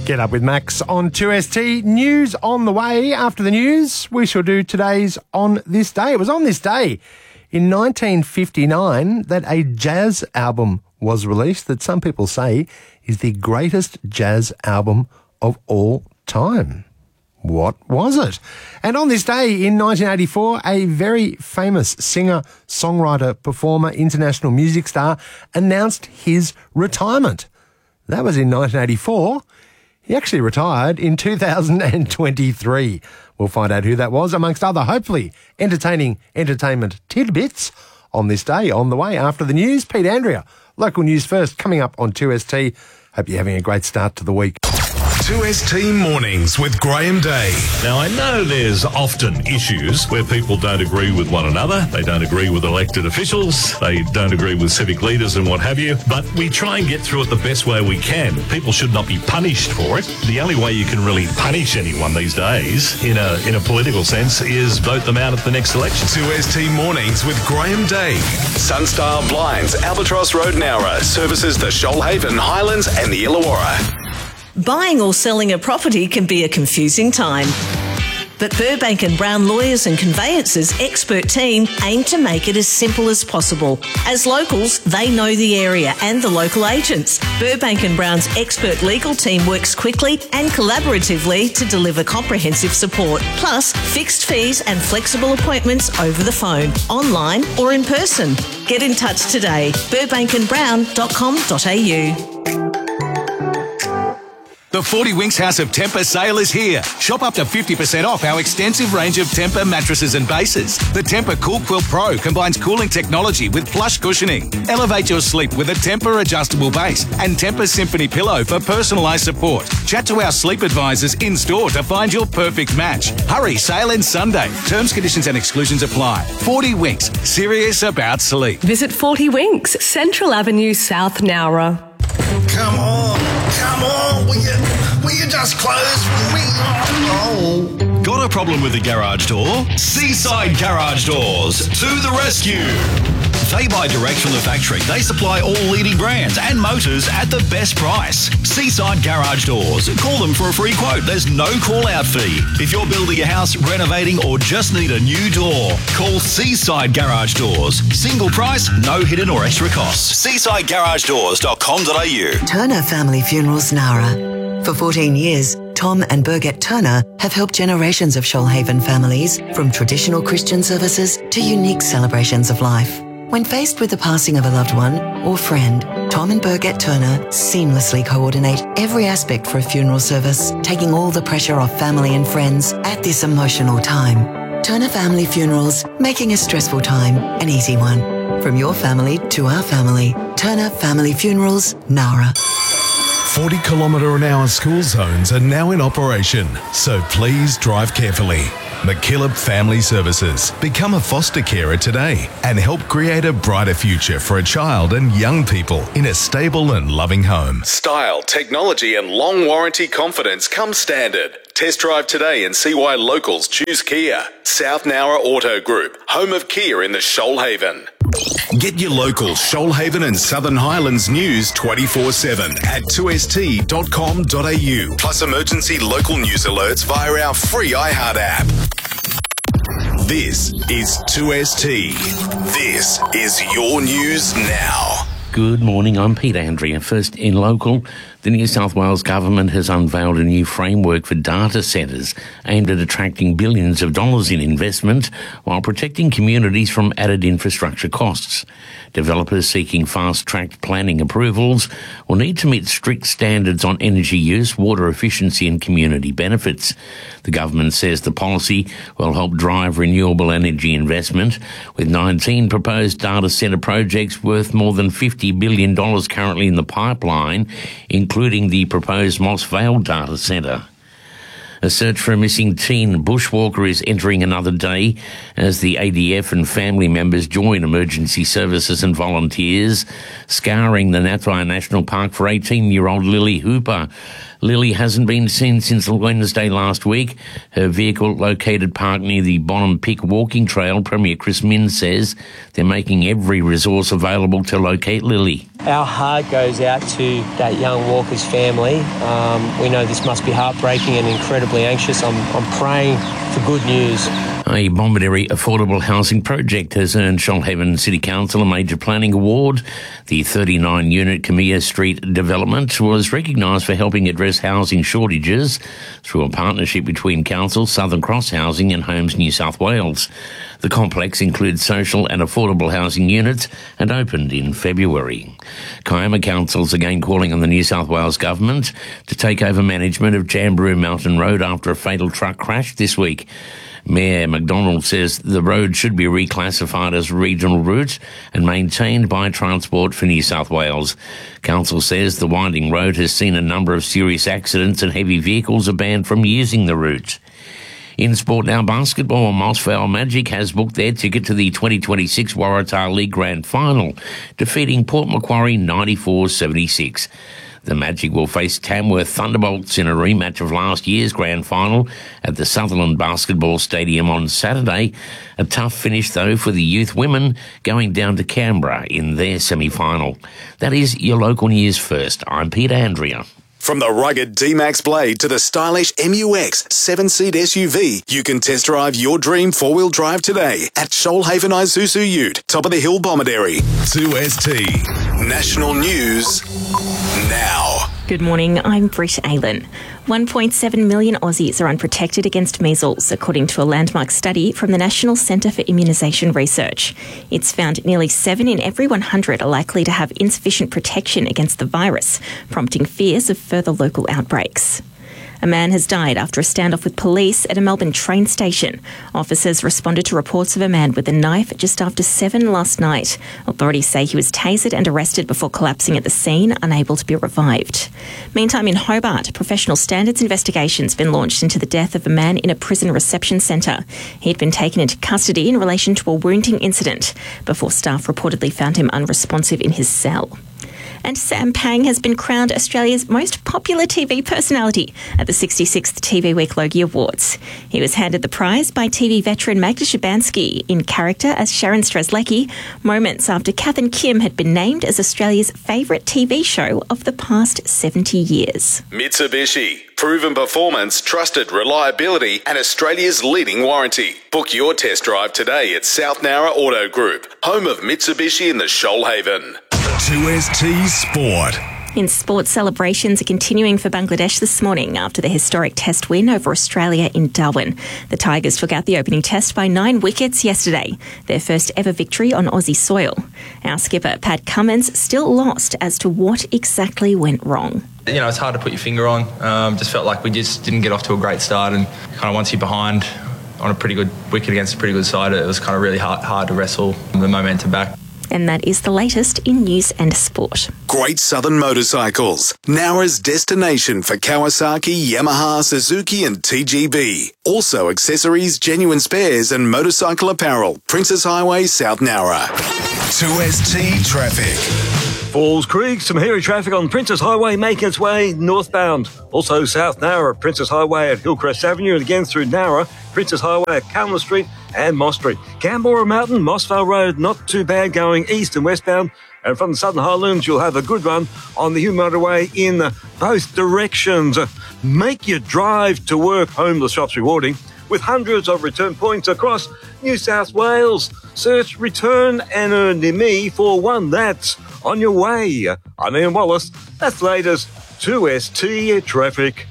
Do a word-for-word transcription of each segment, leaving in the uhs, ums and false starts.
Get up with Max on two S T. News on the way. After the news, we shall do today's On This Day. It was on this day in nineteen fifty-nine that a jazz album was released that some people say is the greatest jazz album of all time. What was it? And on this day in nineteen eighty-four, a very famous singer, songwriter, performer, international music star announced his retirement. That was in nineteen eighty-four. He actually retired in two thousand twenty-three. We'll find out who that was, amongst other, hopefully, entertaining entertainment tidbits on this day. On the way after the news, Pete Andrea, local news first, coming up on two S T. Hope you're having a great start to the week. two S T Mornings with Graham Day. Now, I know there's often issues where people don't agree with one another. They don't agree with elected officials. They don't agree with civic leaders and what have you. But we try and get through it the best way we can. People should not be punished for it. The only way you can really punish anyone these days, in a in a political sense, is vote them out at the next election. two S T Mornings with Graham Day. Sunstyle Blinds, Albatross Road, Nowra, services the Shoalhaven, Highlands and the Illawarra. Buying or selling a property can be a confusing time. But Burbank and Brown Lawyers and Conveyancers expert team aim to make it as simple as possible. As locals, they know the area and the local agents. Burbank and Brown's expert legal team works quickly and collaboratively to deliver comprehensive support, plus fixed fees and flexible appointments over the phone, online or in person. Get in touch today. burbank and brown dot com dot a u. The forty Winks House of Temper sale is here. Shop up to fifty percent off our extensive range of Temper mattresses and bases. The Temper Cool Quilt Pro combines cooling technology with plush cushioning. Elevate your sleep with a Temper adjustable base and Temper Symphony pillow for personalised support. Chat to our sleep advisors in-store to find your perfect match. Hurry, sale ends Sunday. Terms, conditions and exclusions apply. forty Winks, serious about sleep. Visit forty Winks, Central Avenue, South Nowra. Come on, come on, will you, will you just close for me? Oh. Got a problem with the garage door? Seaside Garage Doors, to the rescue. They buy direct from the factory. They supply all leading brands and motors at the best price. Seaside Garage Doors. Call them for a free quote. There's no call-out fee. If you're building a house, renovating, or just need a new door, call Seaside Garage Doors. Single price, no hidden or extra costs. seaside garage doors dot com dot a u. Turner Family Funerals, Nowra. For fourteen years, Tom and Birgit Turner have helped generations of Shoalhaven families, from traditional Christian services to unique celebrations of life. When faced with the passing of a loved one or friend, Tom and Birgit Turner seamlessly coordinate every aspect for a funeral service, taking all the pressure off family and friends at this emotional time. Turner Family Funerals, making a stressful time an easy one. From your family to our family, Turner Family Funerals, Nowra. forty kilometre an hour school zones are now in operation, so please drive carefully. McKillop Family Services. Become a foster carer today and help create a brighter future for a child and young people in a stable and loving home. Style, technology and long warranty confidence come standard. Test drive today and see why locals choose Kia. South Nowra Auto Group, home of Kia in the Shoalhaven. Get your local Shoalhaven and Southern Highlands news twenty-four seven at two s t dot com dot a u. Plus emergency local news alerts via our free iHeart app. This is two S T. This is your news now. Good morning, I'm Pete Andrea. First in local, the New South Wales Government has unveiled a new framework for data centres aimed at attracting billions of dollars in investment while protecting communities from added infrastructure costs. Developers seeking fast-tracked planning approvals will need to meet strict standards on energy use, water efficiency and community benefits. The government says the policy will help drive renewable energy investment, with nineteen proposed data centre projects worth more than fifty billion dollars currently in the pipeline, including the proposed Moss Vale data centre. A search for a missing teen bushwalker is entering another day as the A D F and family members join emergency services and volunteers, scouring the Nathoi National Park for eighteen-year-old Lily Hooper. Lily hasn't been seen since Wednesday last week. Her vehicle located parked near the Bonham Pick walking trail. Premier Chris Minns says they're making every resource available to locate Lily. Our heart goes out to that young walker's family. Um, we know this must be heartbreaking and incredibly anxious. I'm, I'm praying for good news. A Bomaderry affordable housing project has earned Shoalhaven City Council a major planning award. The thirty-nine unit Camilla Street development was recognised for helping address housing shortages through a partnership between Council, Southern Cross Housing and Homes New South Wales. The complex includes social and affordable housing units and opened in February. Kiama Council's again calling on the New South Wales Government to take over management of Jamberoo Mountain Road after a fatal truck crash this week. Mayor McDonald says the road should be reclassified as a regional route and maintained by Transport for New South Wales. Council says the winding road has seen a number of serious accidents and heavy vehicles are banned from using the route. In sport now, basketball, Moss Vale Magic has booked their ticket to the twenty twenty-six Waratah League Grand Final, defeating Port Macquarie ninety-four seventy-six. The Magic will face Tamworth Thunderbolts in a rematch of last year's grand final at the Sutherland Basketball Stadium on Saturday. A tough finish, though, for the youth women going down to Canberra in their semi-final. That is your local news first. I'm Peter Andrea. From the rugged D-Max Blade to the stylish M U X seven-seat S U V, you can test drive your dream four-wheel drive today at Shoalhaven Isuzu Ute, top of the hill Bomaderry. two S T National News now. Good morning, I'm Britt Aylen. one point seven million Aussies are unprotected against measles, according to a landmark study from the National Centre for Immunisation Research. It's found nearly seven in every one hundred are likely to have insufficient protection against the virus, prompting fears of further local outbreaks. A man has died after a standoff with police at a Melbourne train station. Officers responded to reports of a man with a knife just after seven last night. Authorities say he was tasered and arrested before collapsing at the scene, unable to be revived. Meantime, in Hobart, professional standards investigations have been launched into the death of a man in a prison reception centre. He had been taken into custody in relation to a wounding incident before staff reportedly found him unresponsive in his cell. And Sam Pang has been crowned Australia's most popular T V personality at the sixty-sixth T V Week Logie Awards. He was handed the prize by T V veteran Magda Szubanski in character as Sharon Strzelecki, moments after Kath and Kim had been named as Australia's favourite T V show of the past seventy years. Mitsubishi. Proven performance, trusted reliability and Australia's leading warranty. Book your test drive today at South Nowra Auto Group, home of Mitsubishi in the Shoalhaven. two S T Sport. In sport, celebrations are continuing for Bangladesh this morning after the historic test win over Australia in Darwin. The Tigers took out the opening test by nine wickets yesterday, their first ever victory on Aussie soil. Our skipper, Pat Cummins, still lost as to what exactly went wrong. You know, it's hard to put your finger on. Um, just felt like we just didn't get off to a great start, and kind of once you're behind on a pretty good wicket against a pretty good side, it was kind of really hard, hard to wrestle the momentum back. And that is the latest in news and sport. Great Southern Motorcycles, Nowra's destination for Kawasaki, Yamaha, Suzuki and T G B. Also accessories, genuine spares and motorcycle apparel. Princess Highway, South Nowra. two S T Traffic. Falls Creek, some hairy traffic on Princess Highway making its way northbound. Also South Nowra, Princess Highway at Hillcrest Avenue and again through Nowra, Princess Highway at Calma Street and Moss Street. Canberra Mountain, Mossvale Road, not too bad going east and westbound. And from the Southern Highlands, you'll have a good run on the Hume Motorway in both directions. Make your drive to work home the shops rewarding with hundreds of return points across New South Wales. Search Return and Earn Near Me for one that's on your way. I'm Ian Wallace. That's the latest two S T Traffic.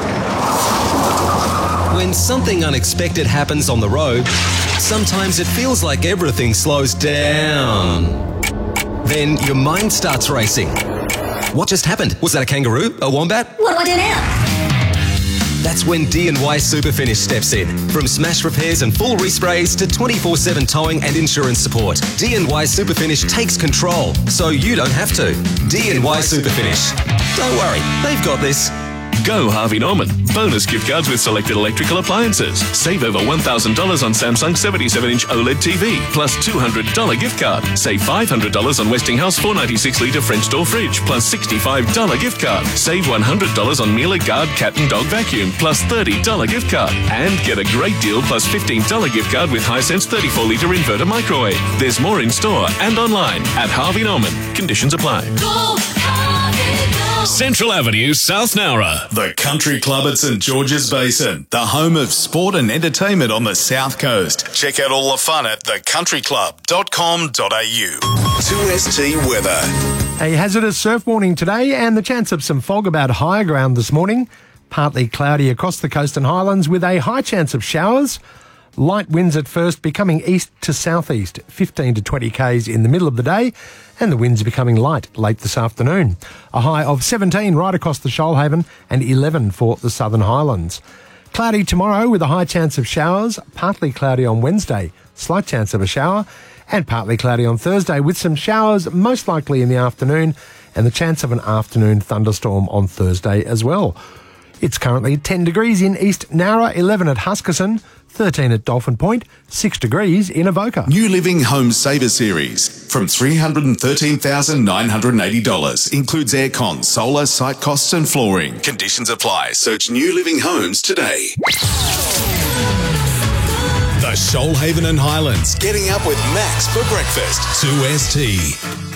When something unexpected happens on the road, sometimes it feels like everything slows down. Then your mind starts racing. What just happened? Was that a kangaroo? A wombat? What do I do now? That's when D and Y Super Finish steps in. From smash repairs and full resprays to twenty-four seven towing and insurance support, D and Y Super Finish takes control so you don't have to. D and Y Super Finish. Don't worry, they've got this. Go Harvey Norman. Bonus gift cards with selected electrical appliances. Save over one thousand dollars on Samsung seventy-seven inch OLED T V, plus two hundred dollars gift card. Save five hundred dollars on Westinghouse four ninety-six litre French door fridge, plus sixty-five dollars gift card. Save one hundred dollars on Miele Guard cat and dog vacuum, plus thirty dollars gift card. And get a great deal plus fifteen dollars gift card with Hisense thirty-four litre inverter microwave. There's more in store and online at Harvey Norman. Conditions apply. Central Avenue, South Nowra. The Country Club at St George's Basin, the home of sport and entertainment on the South Coast. Check out all the fun at the country club dot com dot a u. two S T weather. A hazardous surf warning today and the chance of some fog about higher ground this morning. Partly cloudy across the coast and highlands with a high chance of showers. Light winds at first becoming east to southeast, fifteen to twenty k's in the middle of the day, and the winds becoming light late this afternoon. A high of seventeen right across the Shoalhaven and eleven for the Southern Highlands. Cloudy tomorrow with a high chance of showers, partly cloudy on Wednesday, slight chance of a shower, and partly cloudy on Thursday with some showers most likely in the afternoon and the chance of an afternoon thunderstorm on Thursday as well. It's currently ten degrees in East Nowra, eleven at Huskisson, thirteen at Dolphin Point, six degrees in Avoca. New Living Home Saver Series from three hundred thirteen thousand nine hundred eighty dollars. Includes aircon, solar, site costs and flooring. Conditions apply. Search New Living Homes today. The Shoalhaven and Highlands. Getting up with Max for breakfast. two S T.